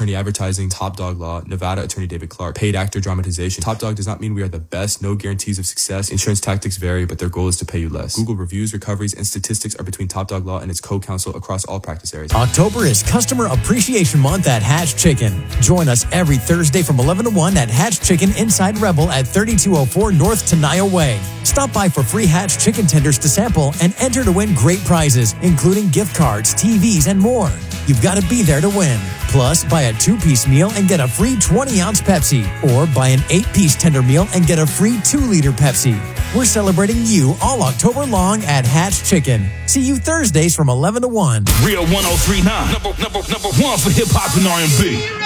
Attorney Advertising, Top Dog Law, Nevada Attorney David Clark, Paid Actor Dramatization. Top Dog does not mean we are the best, no guarantees of success. Insurance tactics vary, but their goal is to pay you less. Google reviews, recoveries, and statistics are between Top Dog Law and its co-counsel across all practice areas. October is Customer Appreciation Month at Hatch Chicken. Join us every Thursday from 11 to 1 at Hatch Chicken inside Rebel at 3204 North Tenaya Way. Stop by for free Hatch chicken tenders to sample and enter to win great prizes, including gift cards, TVs, and more. You've got to be there to win. Plus, buy a 2-piece meal and get a free 20-ounce Pepsi. Or buy an 8-piece tender meal and get a free 2-liter Pepsi. We're celebrating you all October long at Hatch Chicken. See you Thursdays from 11 to 1. Real 103.9, number one for hip-hop and R&B.